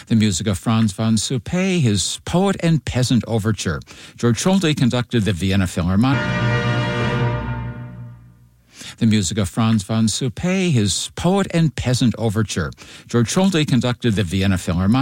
The music of Franz von Suppé, his Poet and Peasant Overture. George Solti conducted the Vienna Philharmonic. The music of Franz von Suppé, his Poet and Peasant Overture. George Solti conducted the Vienna Philharmonic.